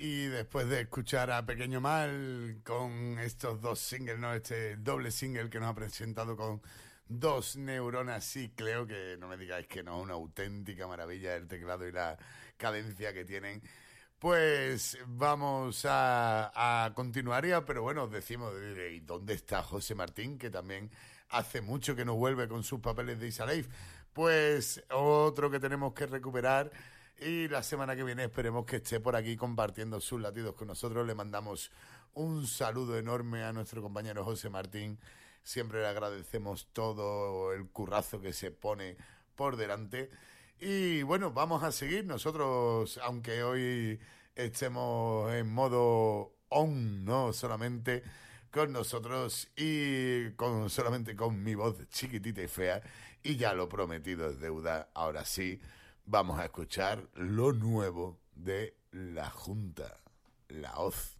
Y después de escuchar a Pequeño Mal con estos dos singles, ¿no? Este doble single que nos ha presentado con Dos Neuronas, sí, creo que no me digáis que no, una auténtica maravilla el teclado y la cadencia que tienen. Pues vamos a continuar ya, pero bueno, os decimos, ¿y dónde está José Martín? Que también hace mucho que no vuelve con sus papeles de Isaleif. Pues otro que tenemos que recuperar y la semana que viene esperemos que esté por aquí compartiendo sus latidos con nosotros. Le mandamos un saludo enorme a nuestro compañero José Martín. Siempre le agradecemos todo el currazo que se pone por delante. Y bueno, vamos a seguir. Nosotros, aunque hoy estemos en modo on, no solamente con nosotros y solamente con mi voz chiquitita y fea, y ya lo prometido es deuda. Ahora sí, vamos a escuchar lo nuevo de La Junta, La Hoz.